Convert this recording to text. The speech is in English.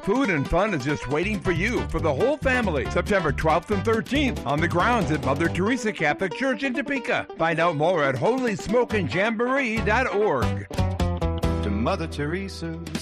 Food and fun is just waiting for you for the whole family. September 12th and 13th on the grounds at Mother Teresa Catholic Church in Topeka. Find out more at holysmokingjamboree.org. To Mother Teresa